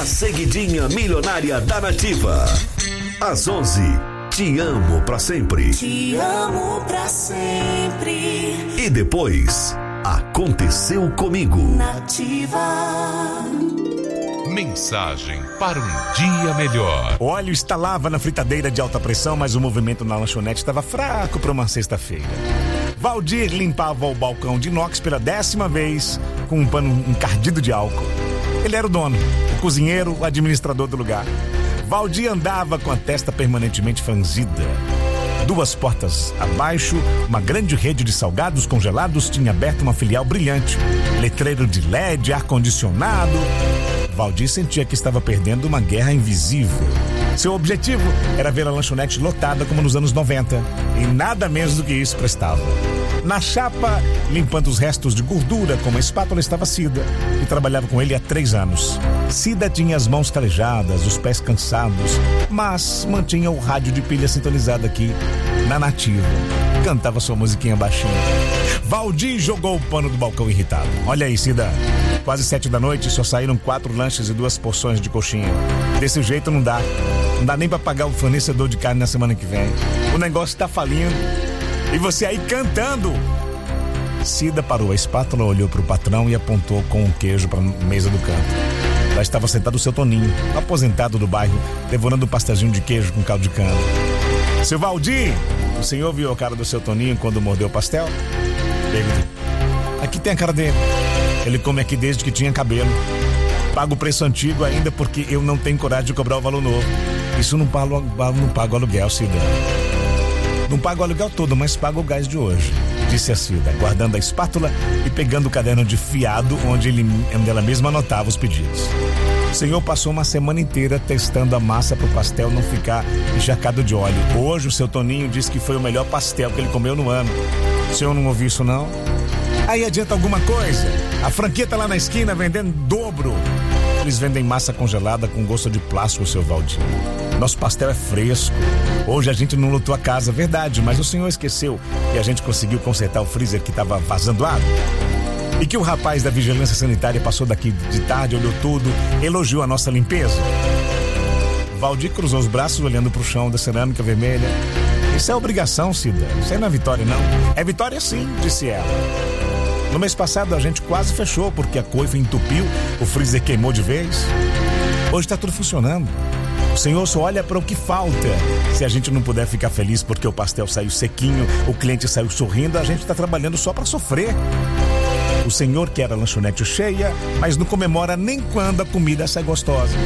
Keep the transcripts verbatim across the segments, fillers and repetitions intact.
A seguidinha milionária da Nativa. Às onze, Te Amo Pra Sempre. Te amo pra sempre. E depois, Aconteceu Comigo. Nativa. Mensagem para um dia melhor. O óleo estalava na fritadeira de alta pressão, mas o movimento na lanchonete estava fraco para uma sexta-feira. Valdir limpava o balcão de inox pela décima vez com um pano encardido de álcool. Ele era o dono, o cozinheiro, o administrador do lugar. Valdir andava com a testa permanentemente franzida. Duas portas abaixo, uma grande rede de salgados congelados tinha aberto uma filial brilhante. Letreiro de L E D, ar-condicionado. Valdir sentia que estava perdendo uma guerra invisível. Seu objetivo era ver a lanchonete lotada como nos anos noventa. E nada menos do que isso prestava. Na chapa, limpando os restos de gordura com uma espátula, estava Cida, que trabalhava com ele há três anos. Cida tinha as mãos calejadas, os pés cansados, mas mantinha o rádio de pilha sintonizado aqui, na Nativa. Cantava sua musiquinha baixinha. Valdir jogou o pano do balcão irritado. Olha aí, Cida. Quase sete da noite, só saíram quatro lanches e duas porções de coxinha. Desse jeito não dá. Não dá nem pra pagar o fornecedor de carne na semana que vem. O negócio tá falindo. E você aí cantando. Cida parou a espátula, olhou pro patrão e apontou com um queijo pra mesa do canto. Lá estava sentado o seu Toninho, aposentado do bairro, devorando um pastelzinho de queijo com caldo de cana. Seu Valdir, o senhor viu a cara do seu Toninho quando mordeu o pastel? Perguntei. Aqui tem a cara dele. Ele come aqui desde que tinha cabelo. Pago o preço antigo ainda porque eu não tenho coragem de cobrar o valor novo. Isso não pago, não pago aluguel, Cida. Não pago o aluguel todo, mas pago o gás de hoje, disse a Cida, guardando a espátula e pegando o caderno de fiado onde, ele, onde ela mesma anotava os pedidos. O senhor passou uma semana inteira testando a massa para o pastel não ficar encharcado de óleo. Hoje o seu Toninho disse que foi o melhor pastel que ele comeu no ano. O senhor não ouviu isso, não? Aí adianta alguma coisa? A franquia tá lá na esquina vendendo dobro. Eles vendem massa congelada com gosto de plástico, seu Valdir. Nosso pastel é fresco. Hoje a gente não lutou a casa, verdade, mas o senhor esqueceu que a gente conseguiu consertar o freezer que estava vazando água? E que o rapaz da vigilância sanitária passou daqui de tarde, olhou tudo, elogiou a nossa limpeza? Valdir cruzou os braços olhando pro chão da cerâmica vermelha. Isso é obrigação, Cida. Isso aí não é vitória, não. É vitória sim, disse ela. No mês passado a gente quase fechou porque a coifa entupiu, o freezer queimou de vez. Hoje tá tudo funcionando. O senhor só olha para o que falta. Se a gente não puder ficar feliz porque o pastel saiu sequinho, o cliente saiu sorrindo, a gente tá trabalhando só para sofrer. O senhor quer a lanchonete cheia, mas não comemora nem quando a comida sai gostosa.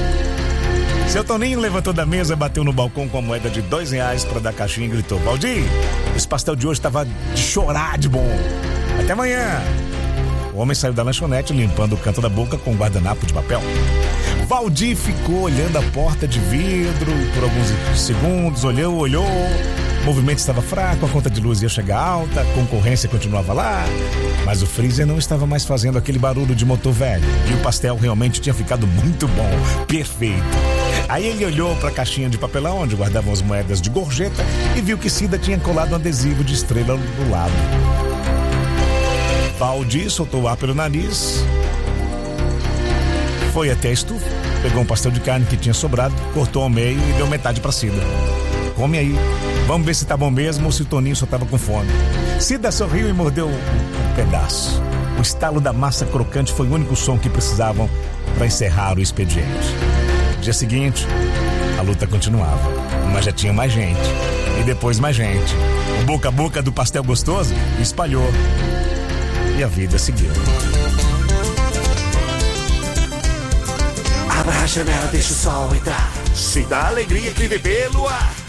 Seu Toninho levantou da mesa, bateu no balcão com a moeda de dois reais para dar caixinha e gritou: Valdir, esse pastel de hoje tava de chorar de bom. Até amanhã. O homem saiu da lanchonete limpando o canto da boca com um guardanapo de papel. Valdir ficou olhando a porta de vidro por alguns segundos, olhou, olhou. O movimento estava fraco, a conta de luz ia chegar alta, a concorrência continuava lá, mas o freezer não estava mais fazendo aquele barulho de motor velho. E o pastel realmente tinha ficado muito bom, perfeito. Aí ele olhou para a caixinha de papelão onde guardavam as moedas de gorjeta e viu que Cida tinha colado um adesivo de estrela do lado. Valdir soltou o ar pelo nariz, foi até a estufa, pegou um pastel de carne que tinha sobrado, cortou ao meio e deu metade para Cida. Come aí, vamos ver se tá bom mesmo ou se o Toninho só tava com fome. Cida sorriu e mordeu um, um pedaço. O estalo da massa crocante foi o único som que precisavam para encerrar o expediente. No dia seguinte, a luta continuava, mas já tinha mais gente. E depois mais gente. O boca a boca do pastel gostoso espalhou. E a vida seguiu. Abra a janela, deixa o sol entrar. Se dá alegria que viver no ar.